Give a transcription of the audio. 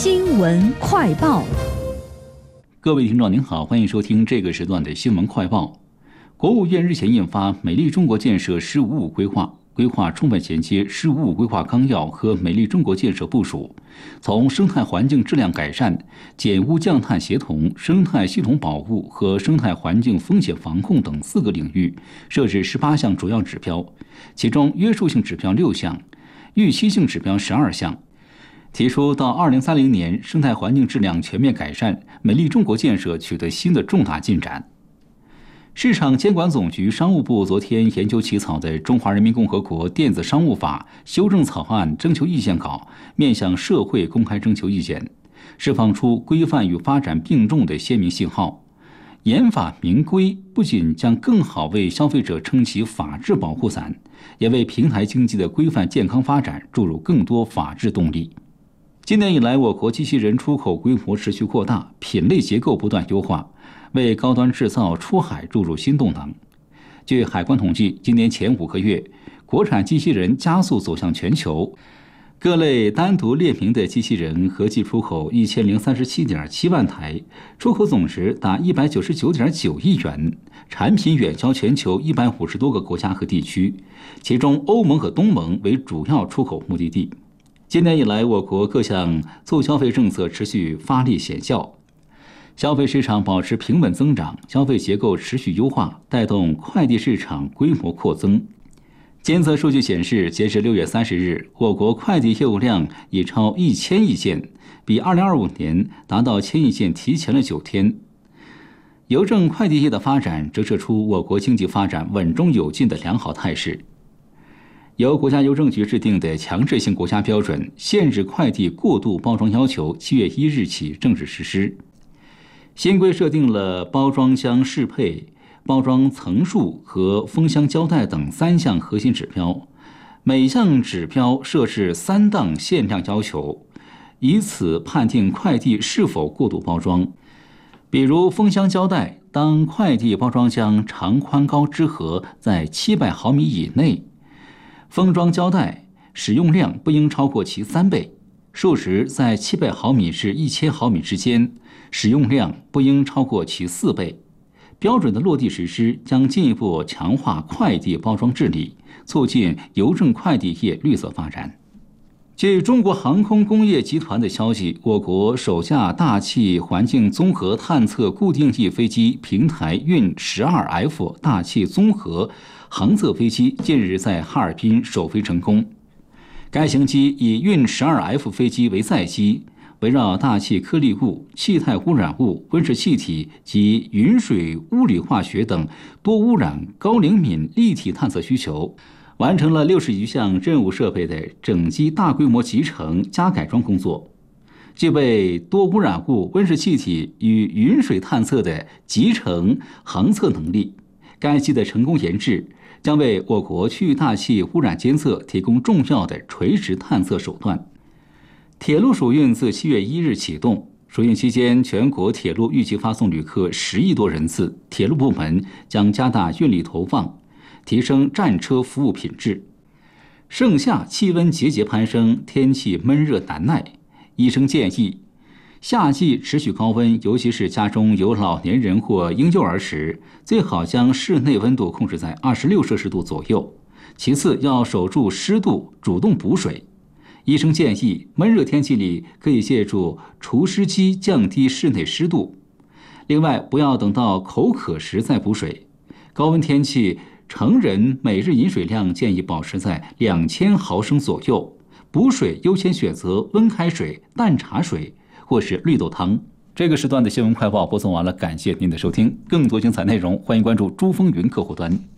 新闻快报。 各位听众您好，欢迎收听这个时段的新闻快报。国务院日前印发《美丽中国建设“十五五”规划》，规划充分衔接“十五五”规划纲要和美丽中国建设部署，从生态环境质量改善、减污降碳协同、生态系统保护和生态环境风险防控等4个领域设置18项主要指标，其中约束性指标6项，预期性指标12项。提出到2030年生态环境质量全面改善，美丽中国建设取得新的重大进展。市场监管总局商务部昨天研究起草的《中华人民共和国电子商务法》修正草案征求意见稿，面向社会公开征求意见，释放出规范与发展并重的鲜明信号。严法明规不仅将更好为消费者撑起法治保护伞，也为平台经济的规范健康发展注入更多法治动力。今年以来，我国机器人出口规模持续扩大，品类结构不断优化，为高端制造出海注入新动能。据海关统计，今年前5个月，国产机器人加速走向全球，各类单独列明的机器人合计出口1037.7万台，出口总值达199.9亿元，产品远销全球150多个国家和地区，其中欧盟和东盟为主要出口目的地。今年以来，我国各项促消费政策持续发力显效，消费市场保持平稳增长，消费结构持续优化，带动快递市场规模扩增。监测数据显示，截至6月30日，我国快递业务量已超1000亿件，比2025年达到1000亿件提前了9天。邮政快递业的发展折射出我国经济发展稳中有进的良好态势。由国家邮政局制定的强制性国家标准限制快递过度包装要求7月1日起正式实施。新规设定了包装箱适配、包装层数和封箱胶带等3项核心指标，每项指标设置3档限量要求，以此判定快递是否过度包装。比如封箱胶带，当快递包装箱长宽高之和在700毫米以内，封装胶带使用量不应超过其3倍，数值在700毫米至1000毫米之间，使用量不应超过其4倍。标准的落地实施将进一步强化快递包装治理，促进邮政快递业绿色发展。据中国航空工业集团的消息，我国首架大气环境综合探测固定翼飞机平台运 12F 大气综合航测飞机近日在哈尔滨首飞成功。该型机以运 12F 飞机为载机，围绕大气颗粒物、气态污染物、温室气体及云水物理化学等多污染高灵敏立体探测需求，完成了60余项任务设备的整机大规模集成加改装工作，具备多污染物、温室气体与云水探测的集成航测能力。该机的成功研制将为我国区域大气污染监测提供重要的垂直探测手段。铁路暑运自7月1日启动，暑运期间，全国铁路预计发送旅客10亿多人次，铁路部门将加大运力投放，提升战车服务品质。盛夏气温节节攀升，天气闷热难耐，医生建议夏季持续高温，尤其是家中有老年人或婴幼儿时，最好将室内温度控制在26摄氏度左右。其次，要守住湿度，主动补水。医生建议，闷热天气里可以借助除湿机降低室内湿度。另外，不要等到口渴时再补水。高温天气，成人每日饮水量建议保持在2000毫升左右，补水优先选择温开水、淡茶水或是绿豆汤。这个时段的新闻快报播送完了，感谢您的收听。更多精彩内容，欢迎关注珠风云客户端。